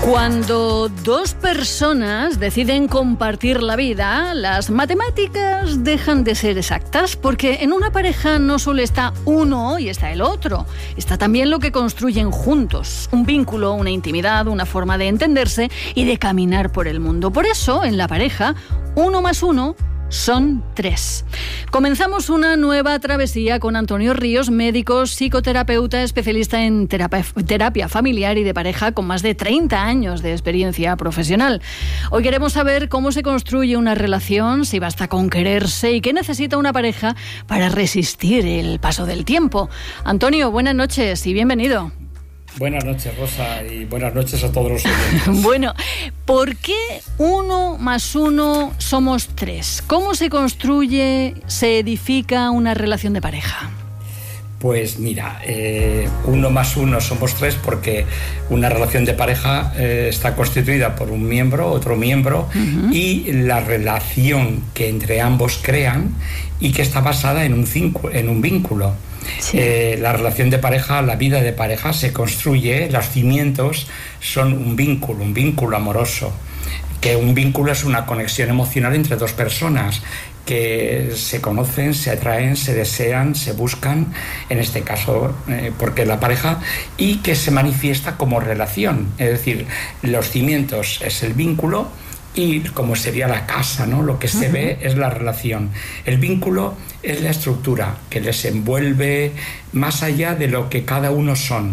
Cuando dos personas deciden compartir la vida, las matemáticas dejan de ser exactas, porque en una pareja no solo está uno y está el otro, está también lo que construyen juntos, un vínculo, una intimidad, una forma de entenderse y de caminar por el mundo. Por eso, en la pareja, 1 más 1 son 3. Comenzamos una nueva travesía con Antonio Ríos, médico, psicoterapeuta, especialista en terapia familiar y de pareja, con más de 30 años de experiencia profesional. Hoy queremos saber cómo se construye una relación, si basta con quererse y qué necesita una pareja para resistir el paso del tiempo. Antonio, buenas noches y bienvenido. Buenas noches, Rosa, y buenas noches a todos los oyentes. Bueno, ¿por qué 1 más 1 somos 3? ¿Cómo se construye, se edifica una relación de pareja? Pues mira, 1 más 1 somos 3 porque una relación de pareja está constituida por un miembro, otro miembro, y la relación que entre ambos crean y que está basada en un vínculo. Sí. La relación de pareja, la vida de pareja se construye, los cimientos son un vínculo amoroso, que un vínculo es una conexión emocional entre dos personas que se conocen, se atraen, se desean, se buscan, en este caso porque la pareja, y que se manifiesta como relación, es decir, los cimientos es el vínculo y como sería la casa, ¿no? Lo que se ve es la relación. El vínculo es la estructura que les envuelve más allá de lo que cada uno son.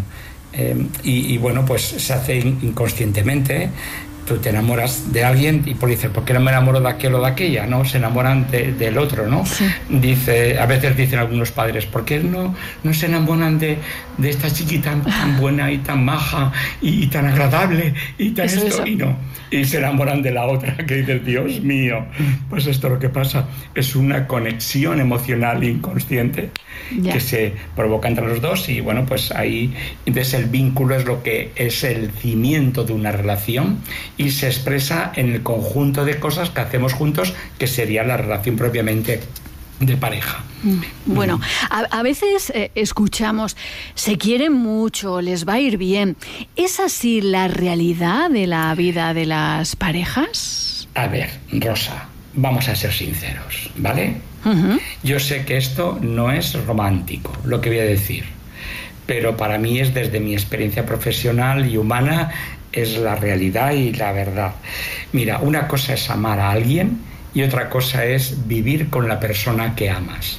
Y bueno, pues se hace inconscientemente. Tú te enamoras de alguien y pues dices, ¿por qué no me enamoro de aquel o de aquella? ¿No? Se enamoran del otro, ¿no? Sí. A veces dicen algunos padres, ¿por qué no se enamoran de esta chiquita tan buena y tan maja y tan agradable y tan esto? Y no. Y se enamoran de la otra, que dices, Dios mío. Pues esto lo que pasa es una conexión emocional inconsciente que se provoca entre los dos y bueno, pues ahí entonces el vínculo es lo que es el cimiento de una relación y se expresa en el conjunto de cosas que hacemos juntos, que sería la relación propiamente de pareja. Bueno, a veces escuchamos, se quieren mucho, les va a ir bien. ¿Es así la realidad de la vida de las parejas? A ver, Rosa, vamos a ser sinceros, ¿vale? Yo sé que esto no es romántico, lo que voy a decir, pero para mí es desde mi experiencia profesional y humana, es la realidad y la verdad. Mira, una cosa es amar a alguien y otra cosa es vivir con la persona que amas.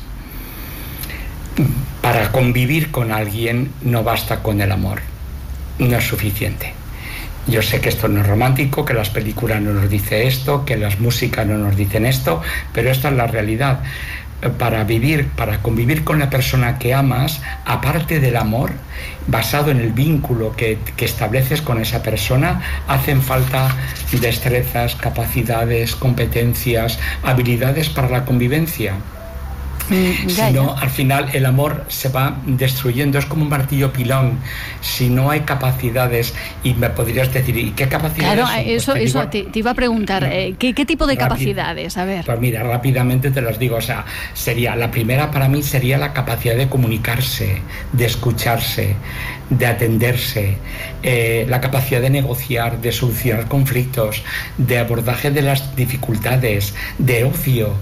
Para convivir con alguien no basta con el amor, no es suficiente. Yo sé que esto no es romántico, que las películas no nos dicen esto, que las músicas no nos dicen esto, pero esta es la realidad. Para convivir con la persona que amas, aparte del amor, basado en el vínculo que estableces con esa persona, hacen falta destrezas, capacidades, competencias, habilidades para la convivencia. Si no, al final el amor se va destruyendo, es como un martillo pilón. Si no hay capacidades, y me podrías decir, ¿y qué capacidades? Claro, eso te iba a preguntar, ¿qué tipo de capacidades? A ver. Pues mira, rápidamente te los digo, o sea, la primera para mí sería la capacidad de comunicarse, de escucharse, de atenderse, la capacidad de negociar, de solucionar conflictos, de abordaje de las dificultades, de ocio,